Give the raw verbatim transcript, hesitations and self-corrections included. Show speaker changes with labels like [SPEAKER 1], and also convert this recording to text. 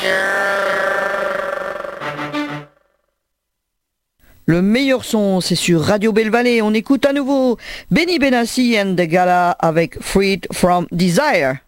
[SPEAKER 1] Le meilleur son, c'est sur Radio Belle Vallée. On écoute à nouveau Benny Benassi and the Gala avec Freed from Desire.